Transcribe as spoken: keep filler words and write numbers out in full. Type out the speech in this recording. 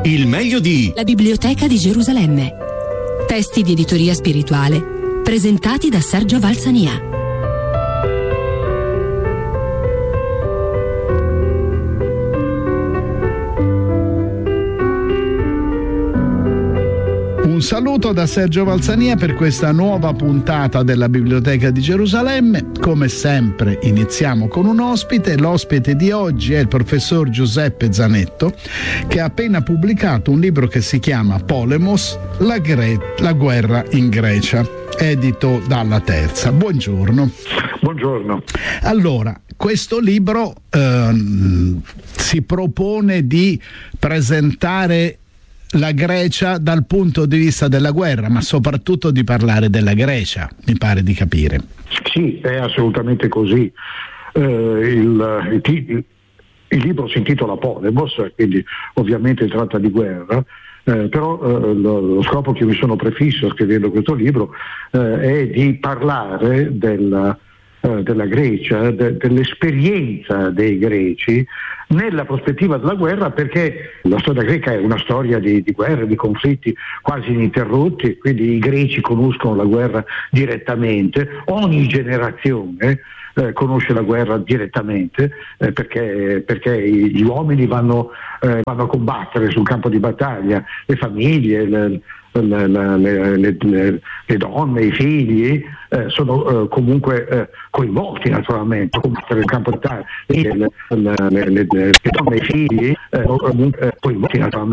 Il meglio di La Biblioteca di Gerusalemme. Testi di editoria spirituale presentati da Sergio Valsania. Un saluto da Sergio Valsania per questa nuova puntata della Biblioteca di Gerusalemme. Come sempre iniziamo con un ospite. L'ospite di oggi è il professor Giuseppe Zanetto, che ha appena pubblicato un libro che si chiama Polemos, la, Gre- la guerra in Grecia, edito dalla Terza. Buongiorno. Buongiorno. Allora, questo libro ehm, si propone di presentare la Grecia dal punto di vista della guerra, ma soprattutto di parlare della Grecia, mi pare di capire. Sì, è assolutamente così. Eh, il, il, il libro si intitola Polemos, quindi ovviamente tratta di guerra, eh, però eh, lo, lo scopo che mi sono prefisso scrivendo questo libro eh, è di parlare della, eh, della Grecia, de, dell'esperienza dei greci nella prospettiva della guerra, perché la storia greca è una storia di, di guerre, di conflitti quasi ininterrotti, quindi i greci conoscono la guerra direttamente, ogni generazione eh, conosce la guerra direttamente eh, perché, perché gli uomini vanno, eh, vanno a combattere sul campo di battaglia, le famiglie, le, Le, le, le, le, le donne, i figli eh, sono eh, comunque eh, coinvolti naturalmente nel campo di battaglia, le, le, le, le, le donne e i figli eh, sono comunque coinvolti naturalmente